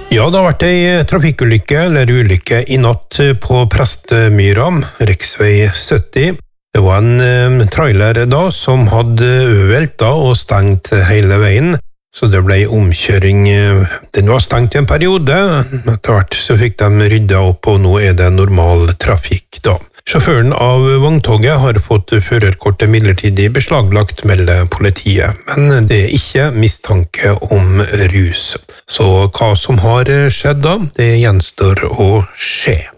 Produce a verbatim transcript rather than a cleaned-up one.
Ja, det har vært ei trafikkulykke, eller ulykke, i natt på Prestemyra, riksvei sytti. Det var en trailer da som hadde velta og stengt hele veien, så det ble omkjøring. Den var stengt i en periode, etter hvert så fikk de rydda opp, og nå er det normal trafikk da. Sjåføren av vogntoget har fått førerkortet midlertidig beslaglagt, melder politiet, men det er ikke mistanke om rus. Så hva som har skjedd da, det gjenstår å skje.